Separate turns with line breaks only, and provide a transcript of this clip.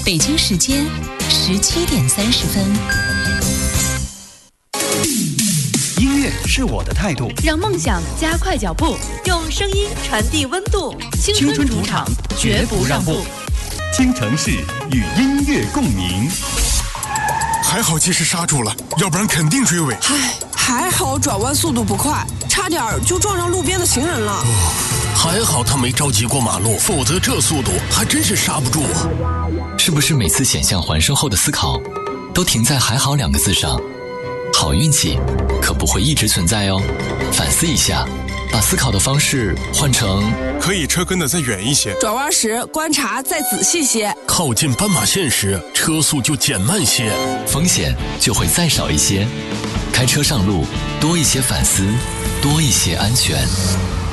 北京时间17:30。
音乐是我的态度，
让梦想加快脚步，用声音传递温度。青春主场，绝不让步。
京城市与音乐共鸣。
还好及时刹住了，要不然肯定追尾。
还好转弯速度不快，差点就撞上路边的行人了。
还好他没着急过马路，否则这速度还真是刹不住啊。
是不是每次险象环生后的思考都停在还好2个字上？好运气可不会一直存在哦，反思一下，把思考的方式换成
可以车跟得再远一些，
转弯时观察再仔细些，
靠近斑马线时车速就减慢些，
风险就会再少一些。开车上路多一些反思，多一些安全。